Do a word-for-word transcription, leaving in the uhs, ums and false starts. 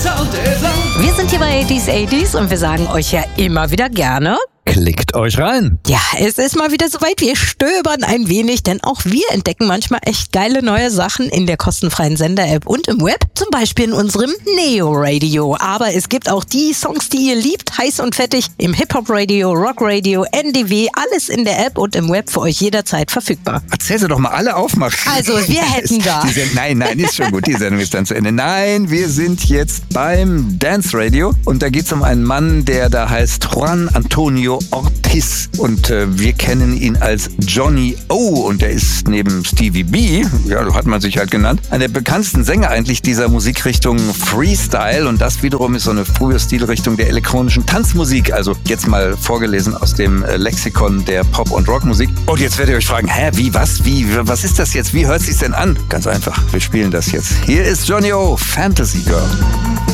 Wir sind hier bei achtziger achtziger und wir sagen euch ja immer wieder gerne: Klickt euch rein. Ja, es ist mal wieder soweit, wir stöbern ein wenig, denn auch wir entdecken manchmal echt geile neue Sachen in der kostenfreien Sender-App und im Web, zum Beispiel in unserem Neo-Radio. Aber es gibt auch die Songs, die ihr liebt, heiß und fettig, im Hip-Hop-Radio, Rock-Radio, N D W, alles in der App und im Web für euch jederzeit verfügbar. Erzähl sie doch mal alle auf, Max. Also, wir hätten da... Die Send- nein, nein, ist schon gut, die Sendung ist dann zu Ende. Nein, wir sind jetzt beim Dance Radio und da geht es um einen Mann, der da heißt Juan Antonio Ortiz und äh, wir kennen ihn als Johnny O und der ist neben Stevie B, ja, so hat man sich halt genannt, einer der bekanntesten Sänger eigentlich dieser Musikrichtung Freestyle und das wiederum ist so eine frühe Stilrichtung der elektronischen Tanzmusik, also jetzt mal vorgelesen aus dem äh, Lexikon der Pop- und Rockmusik. Und jetzt werdet ihr euch fragen, hä, wie, was, wie, was ist das jetzt, wie hört sich's denn an? Ganz einfach, wir spielen das jetzt. Hier ist Johnny O, Fantasy Girl.